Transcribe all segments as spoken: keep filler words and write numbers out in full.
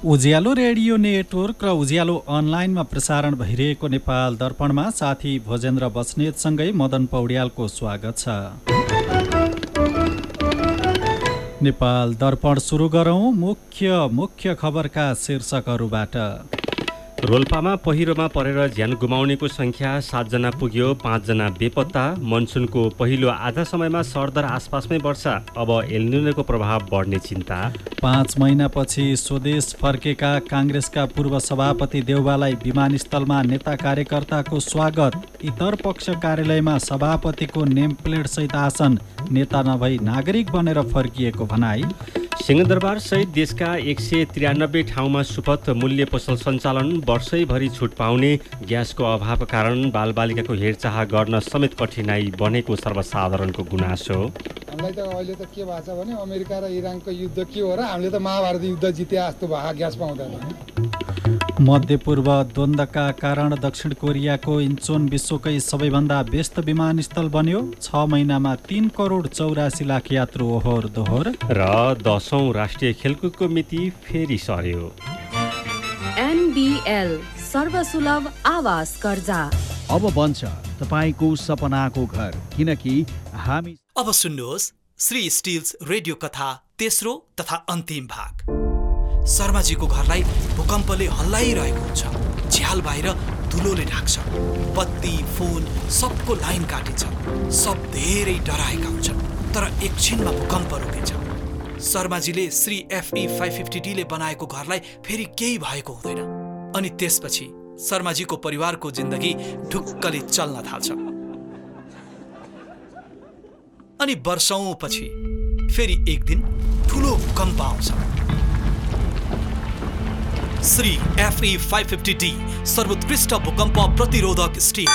उज्यालो radio network र उज्यालो अनलाइनमा प्रसारण भइरहेको नेपाल दर्पणमा साथी भोजेन्द्र बस्नेतसँगै मदन पौड्यालको स्वागत छ। नेपाल दर्पण सुरु गरौँ मुख्य मुख्य खबरका शीर्षकहरूबाट। रोल्पामा पहिरोमा परेर ज्यान गुमाउनेको संख्या सातजना पुग्यो, पाँचजना बेपत्ता। मनसुनको पहिलो आधा समयमा सरदर आसपासमै वर्षा, अब एलनिनोको प्रभाव बढ्ने चिन्ता। पाँच महिनापछि स्वदेश फर्केका काङ्ग्रेसका पूर्व सभापति देउवालाई विमानस्थलमा नेता कार्यकर्ताको स्वागत। इतर पक्ष कार्यालयमा सभापतिको नेम प्लेट सहित आसन, नेता नभई नागरिक बनेर फर्किएको भनाई। सिंहदरबार सहित देशका एक सय त्रियानब्बे ठाउँमा सुपथ मूल्य पसल सञ्चालन, वर्षैभरि छुट पाउने। ग्यासको अभावका कारण बालबालिकाको हेरचाह गर्न समेत कठिनाई बनेको सर्वसाधारणको गुनासो। हामीलाई त अहिले त के भएको छ भने अमेरिका र इरानको युद्ध के हो र हामीले त महाभारत युद्ध जिते जस्तो भयो, ग्यास पाउँदैन। मध्यपूर्व द्वन्द्वका कारण दक्षिण कोरियाको इन्चोन विश्वकै सबैभन्दा व्यस्त विमानस्थल बन्यो। छ महिनामा तीन करोड चौरासी लाख यात्रु ओहोर दोहोर। र दसौँ राष्ट्रिय खेलकुदको मिति फेरि सर्यो। एनबीएल सर्वसुलभ आवास कर्जा अब बन्छ तपाईँको सपनाको घर, किनकि हामी। अब सुन्नुहोस् श्री स्टिल्स रेडियो कथा तेस्रो तथा अन्तिम भाग। शर्माजीको घरलाई भूकम्पले हल्लाइरहेको हुन्छ। झ्याल बाहिर धुलोले ढाक्छ, बत्ती फोन सबको लाइन काटिन्छ। सब धेरै डराएका हुन्छन्, तर एकछिनमा भूकम्प रोकिन्छ। शर्माजीले Shri FE five fifty D ले बनाएको घरलाई फेरि केही भएको हुँदैन। अनि त्यसपछि शर्माजीको परिवारको जिन्दगी ढुक्कले चल्न थाल्छ। अनि वर्षौंपछि फेरि एक दिन ठुलो भूकम्प आउँछ। Shri FE five fifty D सर्वोत्कृष्ट भूकम्प प्रतिरोधक स्टिल।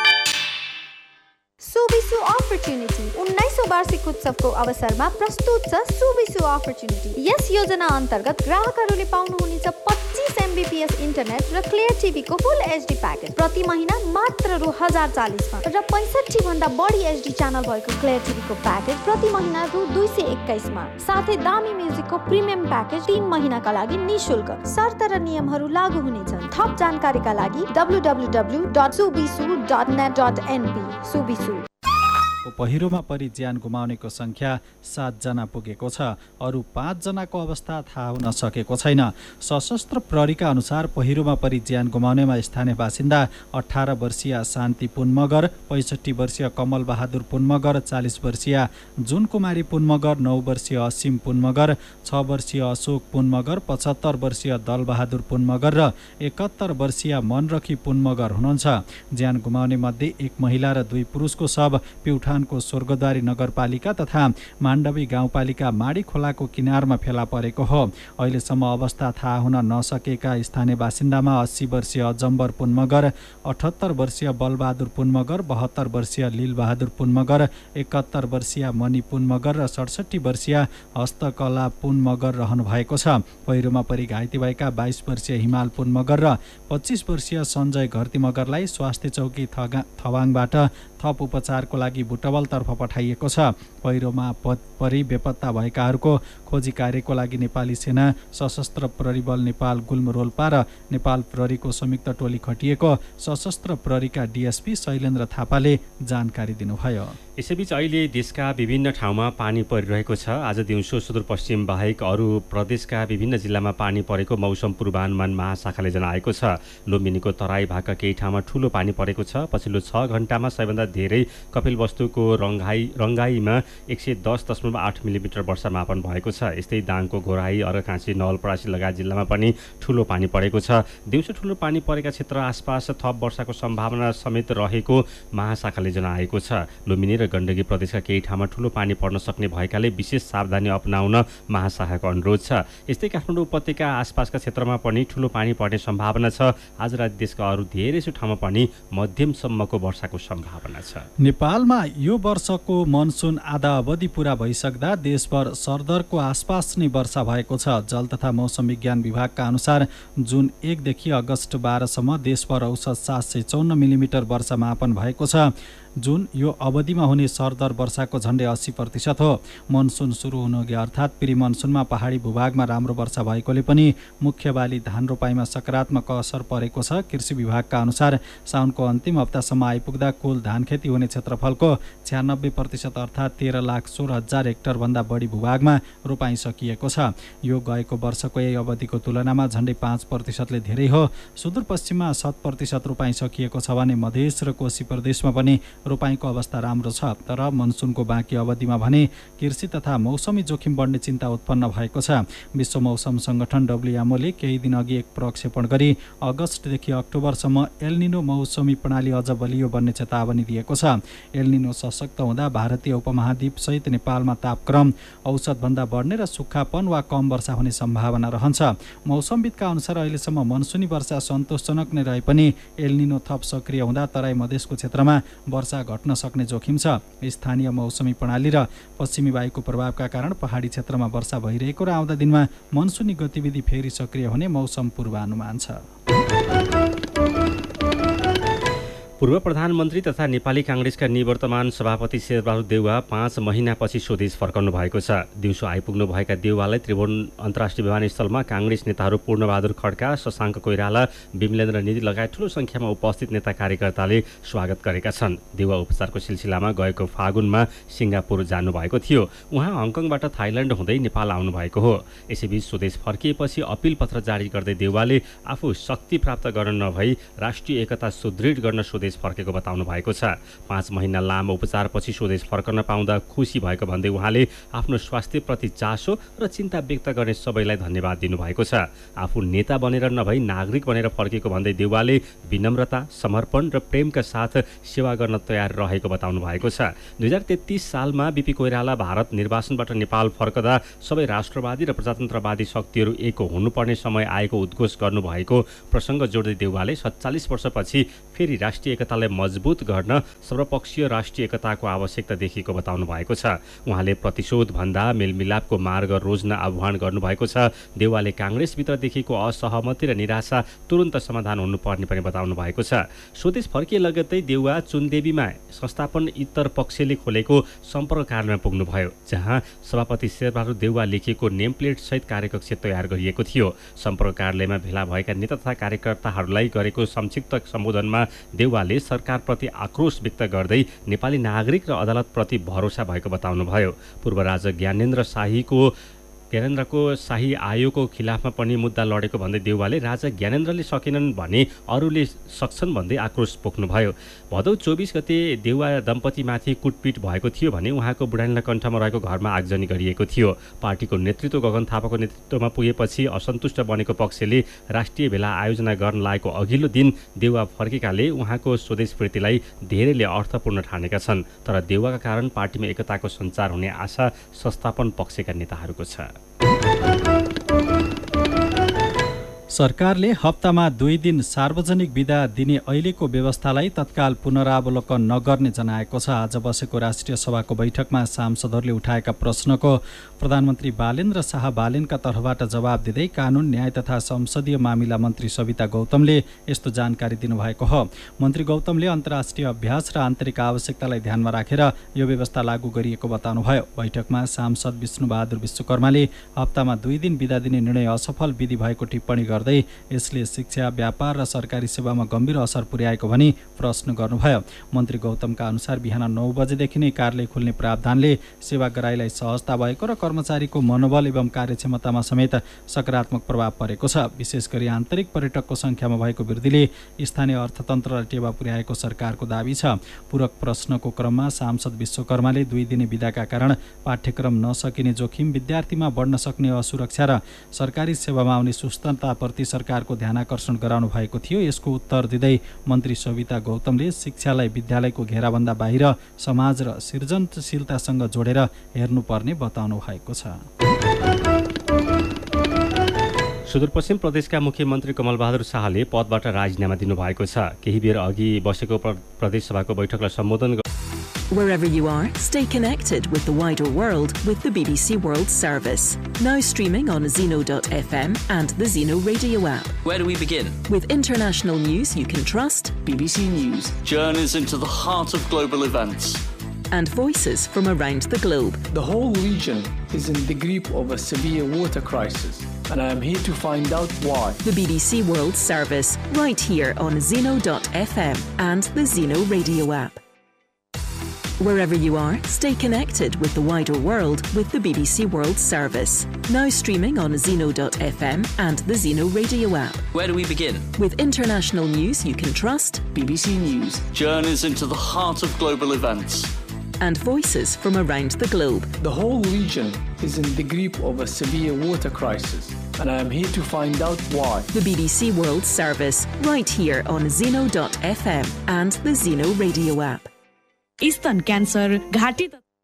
सुबिसु अपर्च्युनिटी उन्नाइसौँ वार्षिक उत्सवको अवसरमा प्रस्तुत छ सुबिसु अपर्च्युनिटी। यस योजना अन्तर्गत ग्राहकहरूले पाउनुहुनेछ पच्चीस एमबीपीएस इन्टरनेट र क्लियर टिभीको फुल एचडी प्याकेज प्रति महिना मात्र रु हजार चालिसमा, र पैँसठी भन्दा बढी एचडी च्यानल भएको क्लियर टिभीको प्याकेज प्रति महिना रु दुई सय एक्काइसमा। साथै दामी म्युजिकको प्रिमियम प्याकेज तीन महिनाका लागि निःशुल्क। शर्त र नियमहरू लागू हुनेछन्। थप जानकारीका लागि W W W dot Subisu dot net dot NP. Subisu पहिरोमा परि ज्यान गुमाउनेको संख्या सातजना पुगेको छ। अरू पाँचजनाको अवस्था थाहा हुन सकेको छैन। सशस्त्र प्रहरीका अनुसार पहिरोमा परि ज्यान गुमाउनेमा स्थानीय बासिन्दा अठार वर्षीय शान्ति पुन मगर, पैँसठी वर्षीय कमल बहादुर पुन मगर, चालिस वर्षीय जुन कुमारी पुन मगर, नौ वर्षीय असीम पुन मगर, छ वर्षीय अशोक पुन मगर, पचहत्तर वर्षीय दल बहादुर पुन मगर र एकहत्तर वर्षीय मनरखी पुन मगर हुनुहुन्छ। ज्यान गुमाउने मध्ये एक महिला र दुई पुरुषको शव प्युठान को स्वर्गद्वारी नगरपालिका तथा माण्डवी गाउँपालिका माडी खोलाको किनारमा फेला परेको हो। अहिलेसम्म अवस्था थाहा हुन नसकेका स्थानीय बासिन्दामा अस्सी वर्षीय अजम्बर पुन मगर, अठहत्तर वर्षीय बलबहादुर पुन मगर, बहत्तर वर्षीय लीलबहादुर पुन मगर, एकहत्तर वर्षीय मणि पुन मगर र सडसठी वर्षीय हस्तकला पुन मगर रहनु भएको छ। पहिरोमा परि घाइते भएका बाइस वर्षीय हिमाल पुन मगर र पच्चीस वर्षीय सञ्जय घरती मगरलाई स्वास्थ्य चौकी थवाङबाट थप उपचारको लागि बुटवलतर्फ पठाइएको छ। पहिरोमा परि बेपत्ता भएकाहरूको खोजी कार्यको लागि नेपाली सेना, सशस्त्र प्रहरी बल नेपाल गुल्म रोल्पा र नेपाल प्रहरीको संयुक्त टोली खटिएको सशस्त्र प्रहरीका डीएसपी शैलेन्द्र थापाले जानकारी दिनुभयो। यसैबीच अहिले देशका विभिन्न ठाउँमा पानी परिरहेको छ। आज दिउँसो सुदूरपश्चिम बाहेक अरू प्रदेशका विभिन्न जिल्लामा पानी परेको मौसम पूर्वानुमान महाशाखाले जनाएको छ। लुम्बिनीको तराई भागका केही ठाउँमा ठूलो पानी परेको छ। पछिल्लो छ घण्टामा सबैभन्दा धेरै कपिलवस्तुको रङ्गाई रङ्गाईमा एक सय दस दशमलव आठ मिलिमिटर वर्षा मापन भएको छ। यस्तै दाङको घोराई, अरकाँसी, नवलपरासी लगायत जिल्लामा पनि ठूलो पानी परेको छ। दिउँसो ठूलो पानी परेका क्षेत्र आसपास थप वर्षाको सम्भावना समेत रहेको महाशाखाले जनाएको छ। लुम्बिनी र गण्डकी प्रदेशका केही ठाउँमा ठूलो पानी पर्न सक्ने भएकाले विशेष सावधानी अपनाउन महाशाखाको अनुरोध छ। यस्तै काठमाडौँ उपत्यका आसपासका क्षेत्रमा पनि ठूलो पानी पर्ने सम्भावना छ। आज राति देशका अरू धेरैसो ठाउँमा पनि मध्यमसम्मको वर्षाको सम्भावना छ। नेपालमा यो वर्षको मनसुन आधा अवधि पूरा भइसक्दा देशभर सरदरको आसपास नै वर्षा भएको छ। जल तथा मौसम विज्ञान विभागका अनुसार जुन एकदेखि अगस्त बाह्रसम्म देशभर औसत सात सय चौन्न मिलिमिटर वर्षा मापन भएको छ। जुन यो अवधिमा हुने सरदर वर्षाको झन्डै अस्सी प्रतिशत हो। मनसुन सुरु हुनुअघि अर्थात् प्री मनसुनमा पहाडी भूभागमा राम्रो वर्षा भएकोले पनि मुख्य बाली धान रोपाइमा सकारात्मक असर परेको छ। कृषि विभागका अनुसार साउनको अन्तिम हप्तासम्म आइपुग्दा कुल धान खेती हुने क्षेत्रफलको छ्यानब्बे प्रतिशत अर्थात् तेह्र लाख सोह्र हजार हेक्टरभन्दा बढी भूभागमा रोपाइँ सकिएको छ। यो गएको वर्षको यही अवधिको तुलनामा झन्डै पाँच प्रतिशतले धेरै हो। सुदूरपश्चिममा शत प्रतिशत रोपाइँ सकिएको छ भने मधेस र कोशी प्रदेशमा पनि रोपाइँको अवस्था राम्रो छ। तर मनसुनको बाँकी अवधिमा भने कृषि तथा मौसमी जोखिम बढ्ने चिन्ता उत्पन्न भएको छ। विश्व मौसम सङ्गठन डब्ल्युएमओले केही दिन अघि एक प्रक्षेपण गरी अगस्तदेखि अक्टोबरसम्म एलनिनो मौसमी प्रणाली अझ बलियो बन्ने चेतावनी दिएको छ। एलनिनो सशक्त हुँदा भारतीय उपमहाद्वीपसहित नेपालमा तापक्रम औसतभन्दा बढ्ने र सुक्खापन वा कम वर्षा हुने सम्भावना रहन्छ। मौसमविदका अनुसार अहिलेसम्म मनसुनी वर्षा सन्तोषजनक नै रहे पनि एलनिनो थप सक्रिय हुँदा तराई मधेसको क्षेत्रमा वर्षा घट्न सक्ने जोखिम छ। स्थानीय मौसमी प्रणाली र पश्चिमी वायुको प्रभावका कारण पहाडी क्षेत्रमा वर्षा भइरहेको र आउँदा दिनमा मनसुनी गतिविधि फेरि सक्रिय हुने मौसम पूर्वानुमान छ। पूर्व प्रधानमन्त्री तथा नेपाली काङ्ग्रेसका निवर्तमान सभापति शेरबहादुर देउवा पाँच महिनापछि स्वदेश फर्काउनु भएको छ। दिउँसो आइपुग्नुभएका देउवालाई त्रिभुवन अन्तर्राष्ट्रिय विमानस्थलमा काङ्ग्रेस नेताहरू पूर्णबहादुर खड्का, शशाङ्क कोइराला, विमलेन्द्र निधि लगायत ठूलो सङ्ख्यामा उपस्थित नेता कार्यकर्ताले स्वागत गरेका छन्। देउवा उपचारको सिलसिलामा गएको फागुनमा सिङ्गापुर जानुभएको थियो। उहाँ हङकङबाट थाइल्यान्ड हुँदै नेपाल आउनुभएको हो। यसैबीच स्वदेश फर्किएपछि अपिल पत्र जारी गर्दै देउवाले आफू शक्ति प्राप्त गर्न नभई राष्ट्रिय एकता सुदृढ गर्न स्वदेश फर्केको बताउनु भएको छ। पाँच महिना लामो उपचारपछि स्वदेश फर्कन पाउँदा खुसी भएको भन्दै उहाँले आफ्नो स्वास्थ्यप्रति चासो र चिन्ता व्यक्त गर्ने सबैलाई धन्यवाद दिनुभएको छ। आफू नेता बनेर नभई नागरिक बनेर फर्केको भन्दै देउवाले विनम्रता, समर्पण र प्रेमका साथ सेवा गर्न तयार रहेको बताउनु भएको छ। दुई हजार तेत्तिस सालमा बिपी कोइराला भारत निर्वाचनबाट नेपाल फर्कदा सबै राष्ट्रवादी र प्रजातन्त्रवादी शक्तिहरू एक हुनुपर्ने समय आएको उद्घोष गर्नुभएको प्रसङ्ग जोड्दै देउवाले सत्तालिस वर्षपछि फेरि राष्ट्रिय एकतालाई मजबुत गर्न सर्वपक्षीय राष्ट्रिय एकताको आवश्यकता देखिएको बताउनु भएको छ। उहाँले प्रतिशोध भन्दा मेलमिलापको मार्ग रोज्न आह्वान गर्नुभएको छ। देउवाले काङ्ग्रेसभित्र देखिएको असहमति र निराशा तुरन्त समाधान हुनुपर्ने पनि बताउनु भएको छ। स्वदेश फर्किए लगत्तै देउवा चुनदेवीमा संस्थापन इतर पक्षले खोलेको सम्पर्क कार्यालयमा पुग्नुभयो, जहाँ सभापति शेरबहादुर देउवा लेखिएको नेमप्लेट सहित कार्यकक्ष तयार गरिएको थियो। सम्पर्क कार्यालयमा भेला भएका नेता तथा कार्यकर्ताहरूलाई गरेको संक्षिप्त सम्बोधनमा देउवाले सरकारप्रति आक्रोश व्यक्त गर्दै नेपाली नागरिक र अदालतप्रति भरोसा भएको बताउनुभयो। पूर्व राजा ज्ञानेन्द्र शाहीको ज्ञानेन्द्रको शाही आयोगको खिलाफमा पनि मुद्दा लडेको भन्दै देउवाले राजा ज्ञानेन्द्रले सकेनन् भने अरूले सक्छन् भन्दै आक्रोश पोख्नुभयो। भदौ चौबिस गते देउवा दम्पतिमाथि कुटपिट भएको थियो भने उहाँको बुढानीला कण्ठमा रहेको घरमा आगजनी गरिएको थियो। पार्टीको नेतृत्व गगन थापाको नेतृत्वमा पुगेपछि असन्तुष्ट बनेको पक्षले राष्ट्रिय भेला आयोजना गर्न लागेको अघिल्लो दिन देउवा फर्केकाले उहाँको स्वदेश फिर्तीलाई धेरैले अर्थपूर्ण ठानेका छन्। तर देउवाका कारण पार्टीमा एकताको सञ्चार हुने आशा संस्थापन पक्षका नेताहरूको छ। सरकारले हप्तामा दुई दिन सार्वजनिक बिदा दिने अहिलेको व्यवस्थालाई तत्काल पुनरावलोकन नगर्ने जनाएको छ। आज बसेको राष्ट्रिय सभाको बैठकमा सांसदहरूले उठाएका प्रश्नको प्रधानमन्त्री बालेन्द्र शाह बालेनका तर्फबाट जवाब दिँदै कानुन, न्याय तथा संसदीय मामिला मन्त्री सविता गौतमले यस्तो जानकारी दिनुभएको हो। मन्त्री गौतमले अन्तर्राष्ट्रिय अभ्यास र आन्तरिक आवश्यकतालाई ध्यानमा राखेर यो व्यवस्था लागू गरिएको बताउनुभयो। बैठकमा सांसद विष्णुबहादुर विश्वकर्माले हप्तामा दुई दिन बिदा दिने निर्णय असफल विधि भएको टिप्पणी गर्दै यसले शिक्षा, व्यापार र सरकारी सेवामा गम्भीर असर पुर्याएको भनी प्रश्न गर्नुभयो। मन्त्री गौतमका अनुसार बिहान नौ बजेदेखि नै कार्यालय खुल्ने प्रावधानले सेवाग्राहीलाई सहजता भएको र कर्मचारीको मनोबल एवं कार्यक्षमतामा समेत सकारात्मक प्रभाव परेको छ। विशेष गरी आन्तरिक पर्यटकको सङ्ख्यामा भएको वृद्धिले स्थानीय अर्थतन्त्रलाई टेवा पुर्याएको सरकारको दाबी छ। पूरक प्रश्नको क्रममा सांसद विश्वकर्माले दुई दिने बिदाका कारण पाठ्यक्रम नसकिने जोखिम, विद्यार्थीमा बढ्न सक्ने असुरक्षा र सरकारी सेवामा आउने सुस्तताप्रति सरकारको ध्यानाकर्षण गराउनु भएको थियो। यसको उत्तर दिँदै मन्त्री सविता गौतमले शिक्षालाई विद्यालयको घेराभन्दा बाहिर समाज र सृजनशीलतासँग जोडेर हेर्नुपर्ने बताउनु भएको छ। सुदूरपश्चिम प्रदेशका मुख्यमन्त्री कमलबहादुर शाहले पदबाट राजीनामा दिनुभएको छ। केही बेर अघि बसेको प्रदेश सभाको बैठकलाई सम्बोधन Wherever you are, stay connected with the wider world with the B B C World Service. Now streaming on zeno dot f m and the Zeno radio app. Where do we begin? With international news you can trust. B B C News. Journeys into the heart of global events. And voices from around the globe. The whole region is in the grip of a severe water crisis, and I am here to find out why. The B B C World Service, right here on zeno dot f m and the Zeno radio app. Wherever you are, stay connected with the wider world with the B B C World Service. Now streaming on zeno dot f m and the Zeno radio app. Where do we begin? With international news you can trust. B B C News. Journeys into the heart of global events. And voices from around the globe. The whole region is in the grip of a severe water crisis, and I am here to find out why. The B B C World Service, right here on zeno dot f m and the Zeno radio app. स्तन cancer, घाँटी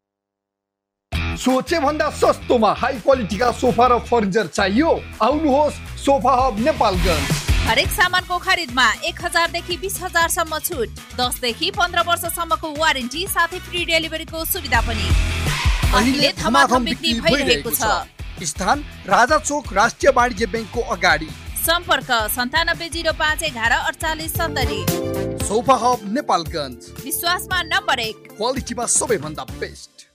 सोचे भन्दा सस्तोमा high क्वालिटीका sofa र furniture चाहियो? आउनुहोस् sofa hub Nepalgunj. हरेक सामानको खरिदमा एक हजार देखि बीस हजार सम्म छुट, दस देखि पन्ध्र वर्षसम्मको वारेन्टी साथै फ्री डेलिभरीको सुविधा पनि। अहिले धमाधम बिक्री भइरहेको छ। स्थान राजा चोक राष्ट्रिय वाणिज्य ब्याङ्कको अगाडि। सम्पर्क सन्तानब्बे जिरो पाँच एघार अडचालिस सत्तरी। सोफा हब नेपालगञ्ज, विश्वासमा नम्बर एक, क्वालिटीमा सबैभन्दा बेस्ट।